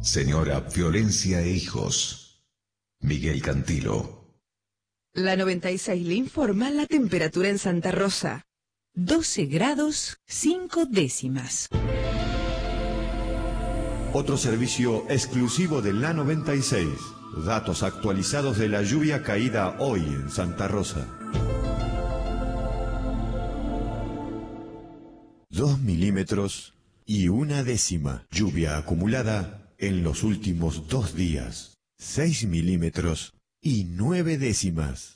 Señora Violencia e Hijos. Miguel Cantilo. La 96 le informa la temperatura en Santa Rosa. 12 grados 5 décimas. Otro servicio exclusivo de la 96. Datos actualizados de la lluvia caída hoy en Santa Rosa. 2 milímetros y 1 décima. Lluvia acumulada en los últimos 2 días. 6 milímetros y 9 décimas.